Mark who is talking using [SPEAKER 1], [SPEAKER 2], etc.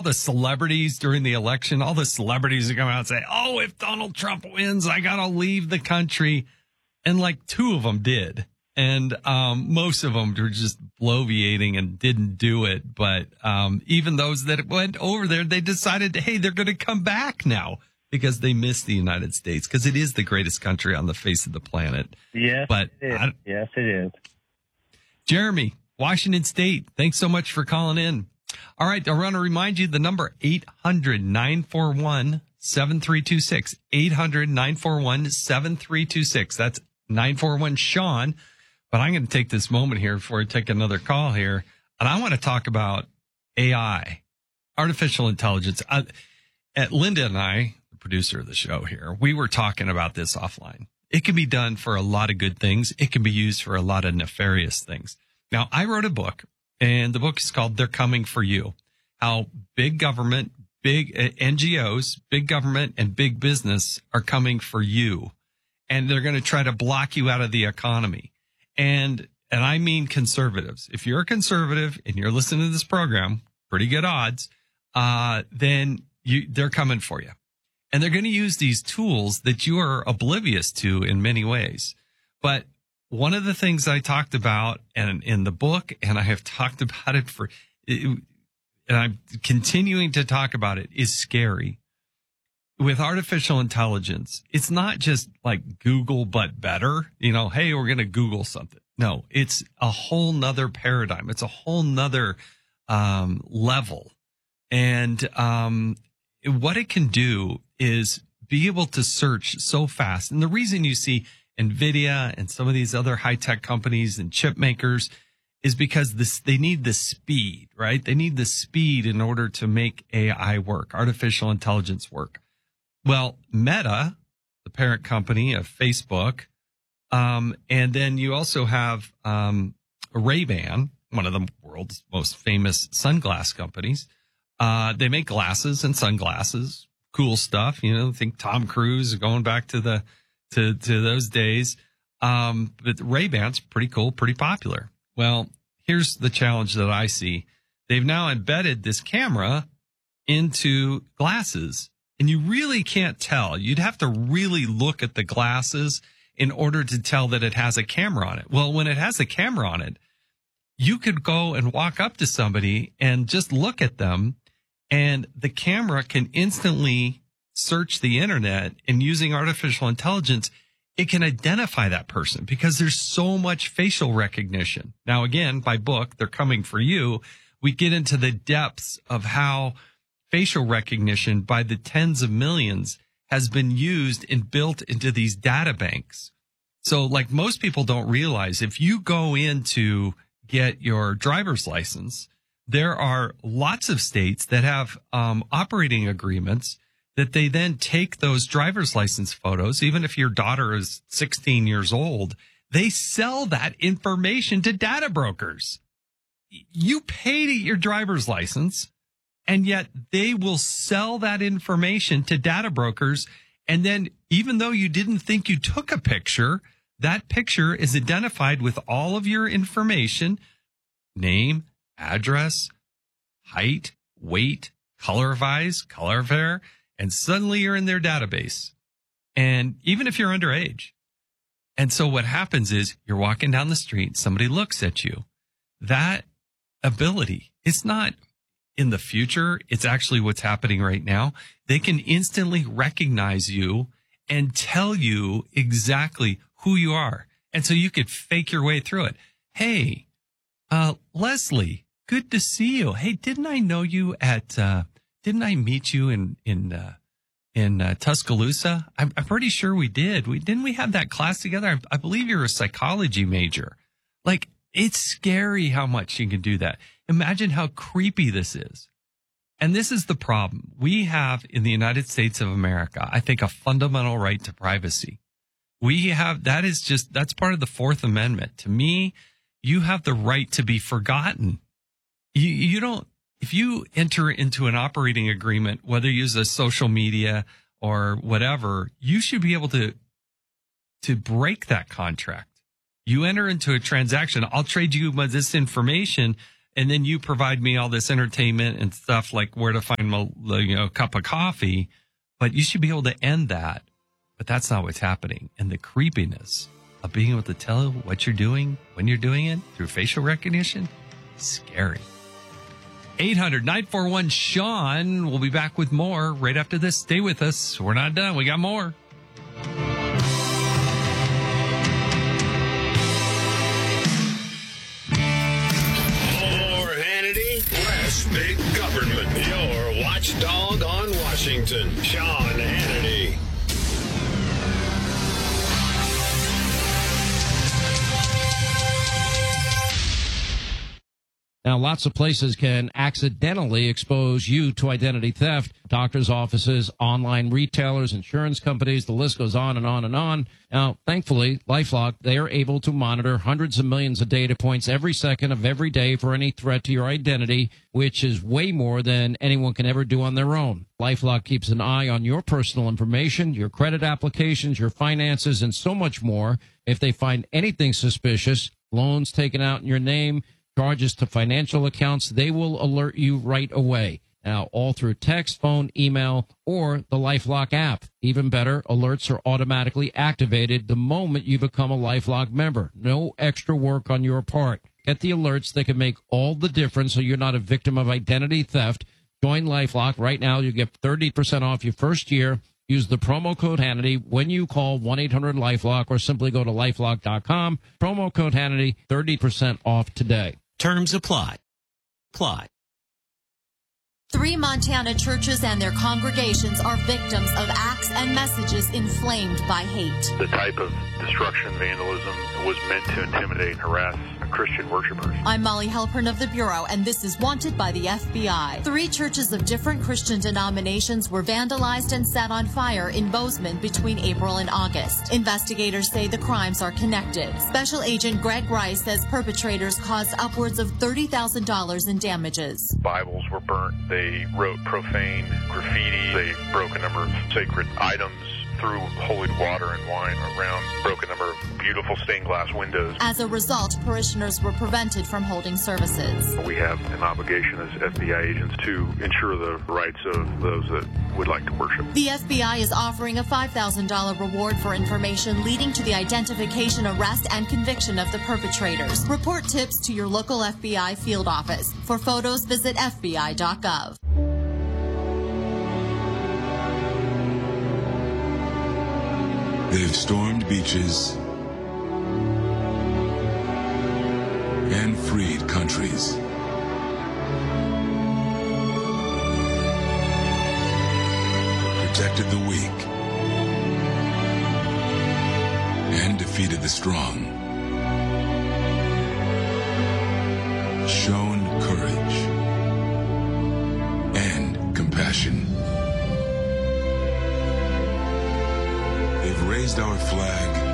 [SPEAKER 1] the celebrities during the election, all the celebrities that come out and say, oh, if Donald Trump wins, I got to leave the country. And like 2 of them did. And most of them were just bloviating and didn't do it. But even those that went over there, they decided, hey, they're going to come back now because they miss the United States, because it is the greatest country on the face of the planet.
[SPEAKER 2] Yes,
[SPEAKER 1] but
[SPEAKER 2] it is. Yes, it is.
[SPEAKER 1] Jeremy, Washington State, thanks so much for calling in. All right, I want to remind you the number 800-941-7326. 800-941-7326. That's 941-SEAN. But I'm going to take this moment here before I take another call here. And I want to talk about AI, artificial intelligence. Linda and I, the producer of the show here, we were talking about this offline. It can be done for a lot of good things. It can be used for a lot of nefarious things. Now, I wrote a book, and the book is called They're Coming for You. How big government, big NGOs, big government, and big business are coming for you. And they're going to try to block you out of the economy. And I mean conservatives. If you're a conservative and you're listening to this program, pretty good odds, then they're coming for you. And they're going to use these tools that you are oblivious to in many ways. But one of the things I talked about in the book, and I have talked about it and I'm continuing to talk about it, is scary. With artificial intelligence, it's not just like Google, but better. Hey, we're going to Google something. No, it's a whole nother paradigm. It's a whole nother level. And what it can do is be able to search so fast. And the reason you see NVIDIA and some of these other high-tech companies and chip makers is because they need the speed, right? They need the speed in order to make AI work, artificial intelligence work. Well, Meta, the parent company of Facebook, and then you also have Ray-Ban, one of the world's most famous sunglass companies. They make glasses and sunglasses, cool stuff. Think Tom Cruise going back to those days. But Ray-Ban's pretty cool, pretty popular. Well, here's the challenge that I see. They've now embedded this camera into glasses, and you really can't tell. You'd have to really look at the glasses in order to tell that it has a camera on it. Well, when it has a camera on it, you could go and walk up to somebody and just look at them, and the camera can instantly search the internet, and using artificial intelligence, it can identify that person because there's so much facial recognition. Now, again, by book, They're Coming for You, we get into the depths of how facial recognition by the tens of millions has been used and built into these data banks. So like most people don't realize, if you go in to get your driver's license, there are lots of states that have operating agreements that they then take those driver's license photos. Even if your daughter is 16 years old, they sell that information to data brokers. You pay to get your driver's license, and yet they will sell that information to data brokers. And then even though you didn't think you took a picture, that picture is identified with all of your information, name, address, height, weight, color of eyes, color of hair, and suddenly you're in their database. And even if you're underage. And so what happens is you're walking down the street, somebody looks at you. That ability, it's not in the future, it's actually what's happening right now. They can instantly recognize you and tell you exactly who you are. And so you could fake your way through it. Hey, Leslie, good to see you. Hey, didn't I know you didn't I meet you in Tuscaloosa? I'm pretty sure we did. Didn't we have that class together? I believe you're a psychology major. Like, it's scary how much you can do that. Imagine how creepy this is. And this is the problem. We have in the United States of America, I think, a fundamental right to privacy. That's part of the Fourth Amendment. To me, you have the right to be forgotten. You don't, if you enter into an operating agreement, whether you use a social media or whatever, you should be able to break that contract. You enter into a transaction. I'll trade you this information and then you provide me all this entertainment and stuff like where to find my, cup of coffee, but you should be able to end that. But that's not what's happening. And the creepiness of being able to tell what you're doing when you're doing it through facial recognition, scary. 800-941-SEAN. We'll be back with more right after this. Stay with us. We're not done. We got more.
[SPEAKER 2] More Hannity, less big government. Your watchdog on Washington, Sean Hannity.
[SPEAKER 3] Now, lots of places can accidentally expose you to identity theft. Doctors' offices, online retailers, insurance companies, the list goes on and on and on. Now, thankfully, LifeLock, they are able to monitor hundreds of millions of data points every second of every day for any threat to your identity, which is way more than anyone can ever do on their own. LifeLock keeps an eye on your personal information, your credit applications, your finances, and so much more. If they find anything suspicious, loans taken out in your name, charges to financial accounts, they will alert you right away. Now, all through text, phone, email, or the LifeLock app. Even better, alerts are automatically activated the moment you become a LifeLock member. No extra work on your part. Get the alerts that can make all the difference so you're not a victim of identity theft. Join LifeLock right now. You get 30% off your first year. Use the promo code Hannity when you call 1-800-LifeLock or simply go to lifelock.com. Promo code Hannity, 30% off today.
[SPEAKER 4] Terms apply.
[SPEAKER 5] 3 Montana churches and their congregations are victims of acts and messages inflamed by hate.
[SPEAKER 6] The type of destruction, vandalism was meant to intimidate and harass Christian worshipers.
[SPEAKER 5] I'm Molly Halpern of the Bureau, and this is Wanted by the FBI. 3 churches of different Christian denominations were vandalized and set on fire in Bozeman between April and August. Investigators say the crimes are connected. Special Agent Greg Rice says perpetrators caused upwards of $30,000 in damages.
[SPEAKER 6] Bibles were burnt. They wrote profane graffiti. They broke a number of sacred items, threw holy water and wine around, broke a number of beautiful stained glass windows.
[SPEAKER 5] As a result, parishioners were prevented from holding services.
[SPEAKER 6] We have an obligation as FBI agents to ensure the rights of those that would like to worship.
[SPEAKER 5] The FBI is offering a $5,000 reward for information leading to the identification, arrest, and conviction of the perpetrators. Report tips to your local FBI field office. For photos, visit FBI.gov.
[SPEAKER 7] They've stormed beaches and freed countries. Protected the weak and defeated the strong. Shown courage and compassion. They've raised our flag